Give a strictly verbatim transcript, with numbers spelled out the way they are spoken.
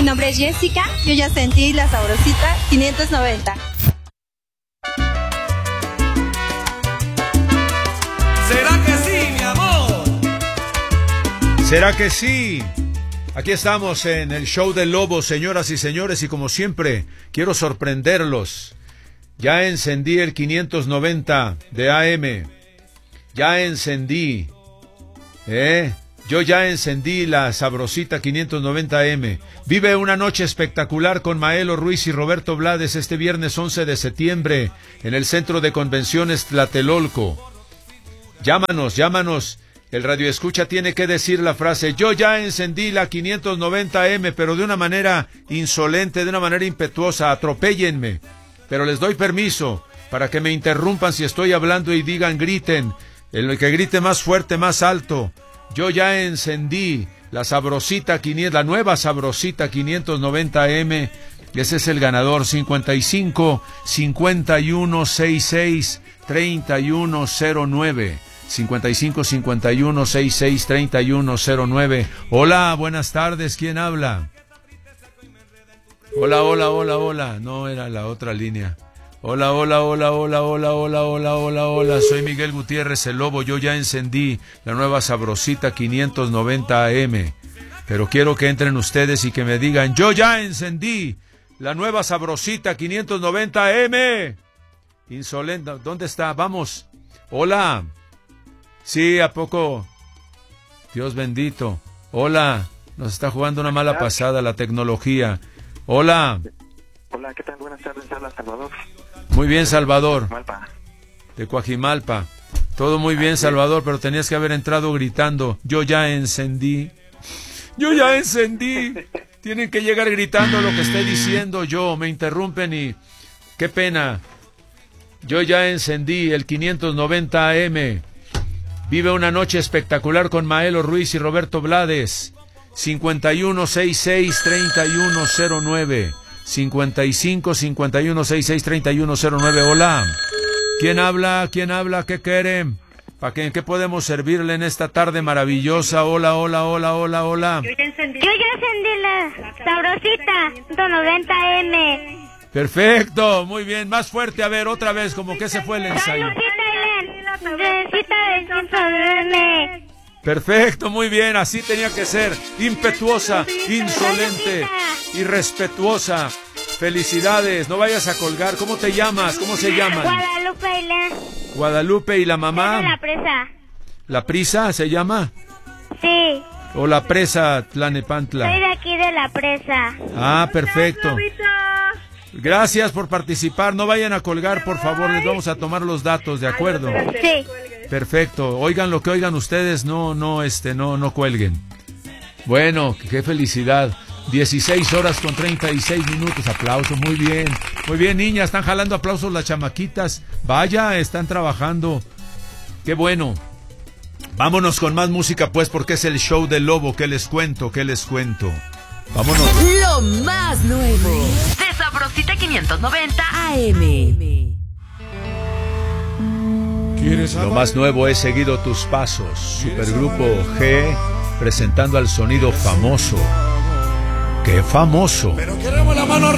nombre es Jessica. Yo ya sentí la sabrosita quinientos noventa. ¿Será que sí, mi amor? ¿Será que sí? Aquí estamos en el show del Lobo, señoras y señores, y como siempre, quiero sorprenderlos. Ya encendí el quinientos noventa de A M. Ya encendí. ¿Eh? Yo ya encendí la sabrosita quinientos noventa A M. Vive una noche espectacular con Maelo Ruiz y Roberto Blades este viernes once de septiembre en el Centro de Convenciones Tlatelolco. Llámanos, llámanos. El radioescucha tiene que decir la frase: yo ya encendí la quinientos noventa A M, pero de una manera insolente, de una manera impetuosa. Atropéllenme, pero les doy permiso para que me interrumpan si estoy hablando y digan, griten. El que grite más fuerte, más alto. Yo ya encendí la sabrosita quinientos, la nueva sabrosita quinientos noventa A M. Ese es el ganador. Cincuenta y cinco, cincuenta y uno, sesenta y seis, treinta y uno cero nueve. cincuenta y cinco, cincuenta y uno, sesenta y seis, treinta y uno cero nueve. Hola, buenas tardes, ¿quién habla? Hola, hola, hola, hola. No, era la otra línea. Hola, hola, hola, hola, hola, hola, hola, hola, hola. Soy Miguel Gutiérrez, el Lobo. Yo ya encendí la nueva sabrosita quinientos noventa A M. Pero quiero que entren ustedes y que me digan: yo ya encendí la nueva sabrosita quinientos noventa A M. Insolente, ¿dónde está? Vamos. Hola. Sí, ¿a poco? Dios bendito. Hola. Nos está jugando una mala pasada la tecnología. Hola. Hola, ¿qué tal? Buenas tardes, habla Salvador. Muy bien, Salvador. Coajimalpa. De Coajimalpa. Todo muy bien, Salvador, pero tenías que haber entrado gritando: yo ya encendí. Yo ya encendí. Tienen que llegar gritando lo que estoy diciendo yo. Me interrumpen y... qué pena. Yo ya encendí el quinientos noventa A M. Vive una noche espectacular con Maelo Ruiz y Roberto Blades. cincuenta y uno, sesenta y seis, treinta y uno cero nueve. cincuenta y cinco, cincuenta y uno, sesenta y seis, treinta y uno cero nueve. Hola. ¿Quién habla? ¿Quién habla? ¿Qué quieren? ¿Para qué, qué podemos servirle en esta tarde maravillosa? Hola, hola, hola, hola, hola. Yo ya encendí, Yo ya encendí la sabrosita ciento noventa A M. Perfecto, muy bien. Más fuerte, a ver, otra vez, como que se fue el ensayo. Perfecto, muy bien, así tenía que ser. Impetuosa, insolente, irrespetuosa. Felicidades, no vayas a colgar. ¿Cómo te llamas? ¿Cómo se llaman? Guadalupe y la... Guadalupe y la mamá. La presa. ¿La prisa se llama? Sí. ¿O la presa Tlanepantla? Soy de aquí de la presa. Ah, perfecto. Gracias por participar. No vayan a colgar, por favor. Les vamos a tomar los datos, ¿de acuerdo? Sí. Perfecto. Oigan lo que oigan ustedes. No, no, este, no, no cuelguen. Bueno, qué felicidad. dieciséis horas con treinta y seis minutos. Aplausos. Muy bien. Muy bien, niñas. Están jalando aplausos las chamaquitas. Vaya, están trabajando. Qué bueno. Vámonos con más música, pues, porque es el show del Lobo. ¿Qué les cuento? ¿Qué les cuento? Vámonos. Lo más nuevo de Sabrosita quinientos noventa A M. Lo más nuevo es Seguido tus pasos. Supergrupo G presentando al sonido famoso. ¡Qué famoso! Pero queremos la mano